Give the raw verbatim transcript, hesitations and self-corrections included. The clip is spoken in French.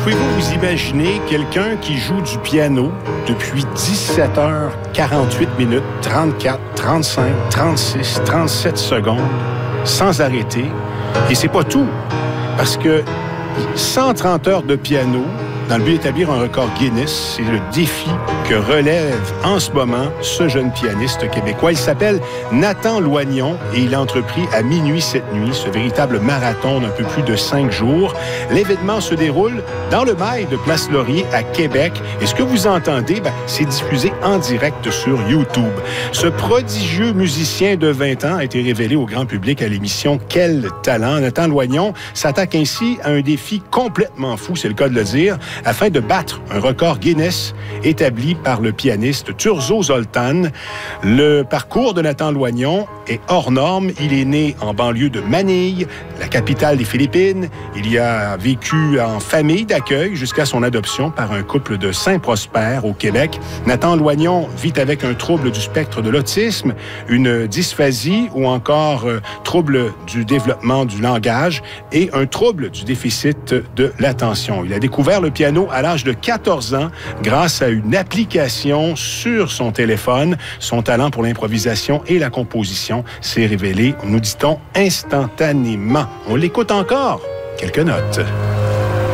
Pouvez-vous vous imaginer quelqu'un qui joue du piano depuis dix-sept heures quarante-huit minutes, trente-quatre, trente-cinq, trente-six, trente-sept secondes, sans arrêter? Et c'est pas tout, parce que cent trente heures de piano, dans le but d'établir un record Guinness, c'est le défi que relève en ce moment ce jeune pianiste québécois. Il s'appelle Nathan Loignon et il a entrepris à minuit cette nuit ce véritable marathon d'un peu plus de cinq jours. L'événement se déroule dans le mail de Place Laurier à Québec. Et ce que vous entendez, ben, c'est diffusé en direct sur YouTube. Ce prodigieux musicien de vingt ans a été révélé au grand public à l'émission Quel talent. Nathan Loignon s'attaque ainsi à un défi complètement fou, c'est le cas de le dire, afin de battre un record Guinness établi par le pianiste Turzo Zoltan. Le parcours de Nathan Loignon est hors norme. Il est né en banlieue de Manille, la capitale des Philippines. Il y a vécu en famille d'accueil jusqu'à son adoption par un couple de Saint-Prosper au Québec. Nathan Loignon vit avec un trouble du spectre de l'autisme, une dysphasie ou encore euh, trouble du développement du langage et un trouble du déficit de l'attention. Il a découvert le piano à l'âge de quatorze ans grâce à une application sur son téléphone. Son talent pour l'improvisation et la composition s'est révélé, nous dit-on, instantanément. On l'écoute encore. Quelques notes.